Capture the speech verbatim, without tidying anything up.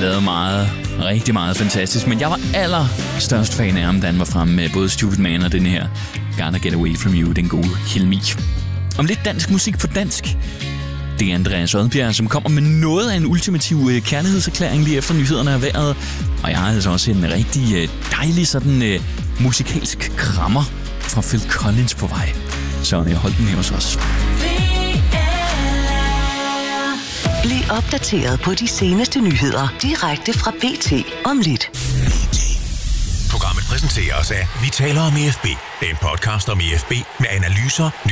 lavet meget, rigtig meget fantastisk, men jeg var allerstørst fan af ham, da han var fremme med både Stupid Man og den her Gotta Get Away From You, den gode Hilmi. Om lidt dansk musik på dansk. Det er Andreas Odbjerg, som kommer med noget af en ultimativ kærlighedserklæring lige efter nyhederne er været. Og jeg har altså også en rigtig dejlig sådan uh, musikalsk krammer fra Phil Collins på vej. Så jeg holdt den her hos os. Bliv opdateret på de seneste nyheder direkte fra B T om lidt. Programmet præsenteres af Vi taler om E F B. En podcast om E F B med analyser,